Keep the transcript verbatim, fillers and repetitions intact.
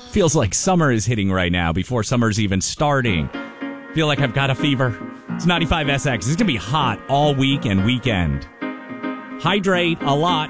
Feels like summer is hitting right now before summer's even starting. Feel like I've got a fever. It's ninety-five S X. It's going to be hot all week and weekend. Hydrate a lot.